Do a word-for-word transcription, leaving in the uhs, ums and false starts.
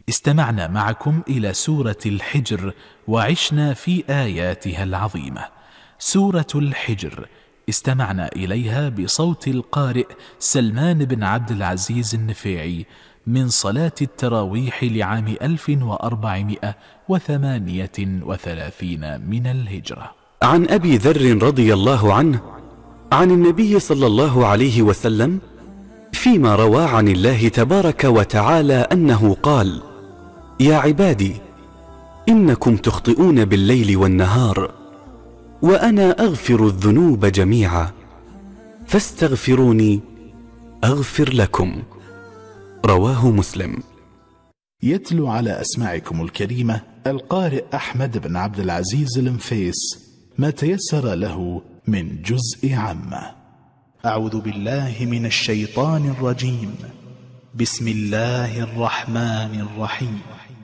استمعنا معكم إلى سورة الحجر وعشنا في آياتها العظيمة. سورة الحجر استمعنا إليها بصوت القارئ سلمان بن عبد العزيز النفيعي من صلاة التراويح لعام ألف وأربعمائة وثمانية وثلاثين من الهجرة. عن أبي ذر رضي الله عنه عن النبي صلى الله عليه وسلم فيما روى عن الله تبارك وتعالى أنه قال: يا عبادي إنكم تخطئون بالليل والنهار وأنا أغفر الذنوب جميعا فاستغفروني أغفر لكم. رواه مسلم. يتلو على أسماعكم الكريمة القارئ أحمد بن عبد العزيز المفيس ما تيسر له من جزء عامة. أعوذ بالله من الشيطان الرجيم. بسم الله الرحمن الرحيم.